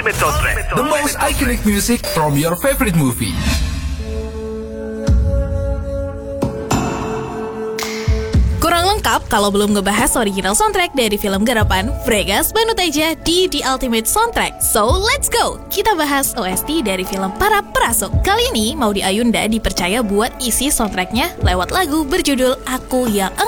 Ultimate Soundtrack. The most iconic music from your favorite movie. Kurang lengkap kalau belum ngebahas original soundtrack dari film garapan Fregas Banuteja di The Ultimate Soundtrack. So, let's go! Kita bahas OST dari film Para Perasuk. Kali ini, Maudy Ayunda dipercaya buat isi soundtracknya lewat lagu berjudul Aku Yang